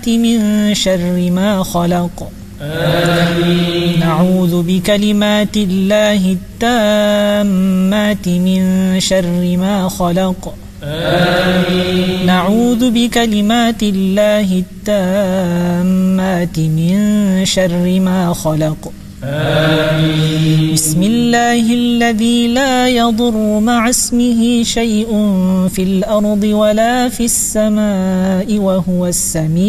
الظلمات من شر ما خلق. آمين. نعوذ بكلمات الله التامات من شر ما خلق. آمين. نعوذ بكلمات الله التامات من شر ما خلق. آمين. بسم الله الذي لا يضر مع اسمه شيء في الأرض ولا في السماء وهو السميع